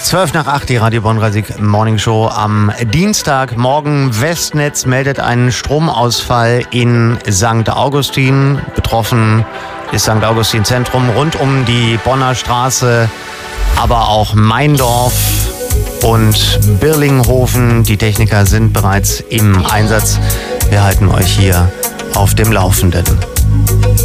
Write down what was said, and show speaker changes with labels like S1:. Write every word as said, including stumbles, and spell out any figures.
S1: zwölf nach acht, die Radio Bonn Musik Morning Show am Dienstagmorgen. Westnetz meldet einen Stromausfall in Sankt Augustin. Betroffen ist Sankt Augustin Zentrum rund um die Bonner Straße, aber auch Meindorf und Birlinghofen. Die Techniker sind bereits im Einsatz. Wir halten euch hier auf dem Laufenden.